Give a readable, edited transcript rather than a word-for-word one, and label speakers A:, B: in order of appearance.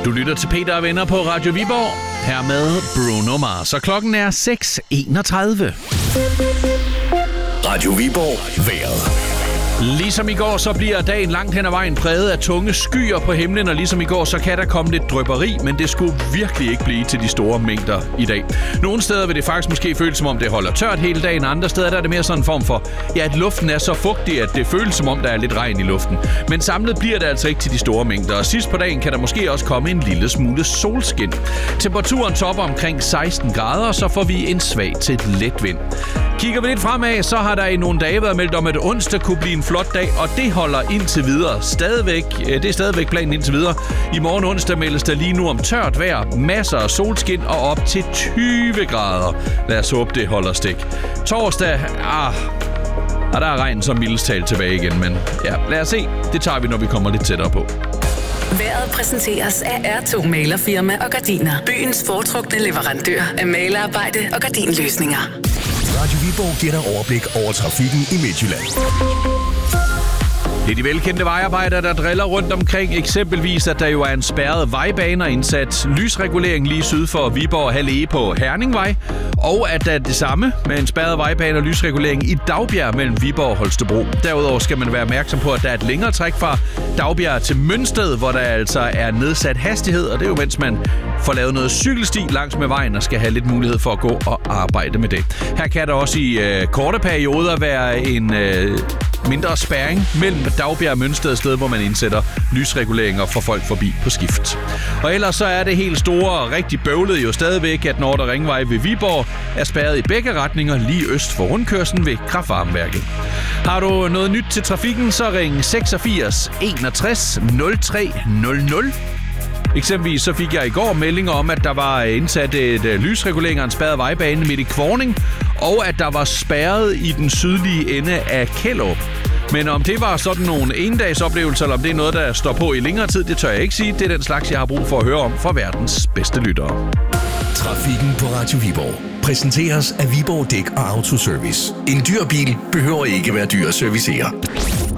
A: Du lytter til Peter og Venner på Radio Viborg. Her med Bruno Mars. Så klokken er 6:31.
B: Radio Viborg vejret.
A: Ligesom i går, så bliver dagen langt hen ad vejen præget af tunge skyer på himlen, og ligesom i går, så kan der komme lidt drypperi, men det skulle virkelig ikke blive til de store mængder i dag. Nogle steder vil det faktisk måske føles som om det holder tørt hele dagen, andre steder der er det mere sådan en form for, at luften er så fugtig, at det føles som om der er lidt regn i luften. Men samlet bliver det altså ikke til de store mængder, og sidst på dagen kan der måske også komme en lille smule solskin. Temperaturen topper omkring 16 grader, og så får vi en svag til let vind. Kigger vi lidt fremad, så har der i nogle dage været meldt om, at onsdag kunne blive en flot dag, og det holder indtil videre. Det er stadigvæk planen indtil videre. I morgen onsdag meldes der lige nu om tørt vejr, masser af solskin og op til 20 grader. Lad os håbe, det holder stik. Torsdag, der er regn som mildest talt tilbage igen, men ja, lad os se. Det tager vi, når vi kommer lidt tættere på.
C: Vejret præsenteres af R2 Malerfirma og Gardiner. Byens foretrukne leverandør af malerarbejde og gardinløsninger.
B: Radio Viborg giver dig overblik over trafikken i Midtjylland.
A: Det er de velkendte vejarbejdere, der driller rundt omkring. Eksempelvis, at der jo er en spærret vejbane og indsat lysregulering lige syd for Viborg Allé på Herningvej. Og at der er det samme med en spærret vejbane og lysregulering i Dagbjerg mellem Viborg og Holstebro. Derudover skal man være opmærksom på, at der er et længere træk fra Dagbjerg til Mønsted, hvor der altså er nedsat hastighed. Og det er jo, mens man får lavet noget cykelsti langs med vejen og skal have lidt mulighed for at gå og arbejde med det. Her kan der også i korte perioder være en mindre spærring mellem Dagbjerg og Mønsted, sted hvor man indsætter lysreguleringer for folk forbi på skift. Og ellers så er det helt store og rigtig bøvlet jo stadigvæk, at Nordre Ringvej ved Viborg er spærret i begge retninger lige øst for rundkørslen ved Kraft-Varme-værket. Har du noget nyt til trafikken, så ring 86 61 03 00. Eksempelvis så fik jeg i går meldinger om, at der var indsat et lysregulering og en spærret vejbane midt i Kvorning, og at der var spærret i den sydlige ende af Kjellup. Men om det var sådan nogle endagsoplevelser, eller om det er noget, der står på i længere tid, det tør jeg ikke sige. Det er den slags, jeg har brug for at høre om fra verdens bedste lyttere.
B: Trafikken på Radio Viborg præsenteres af Viborg Dæk og Autoservice. En dyr bil behøver ikke være dyr at servicere.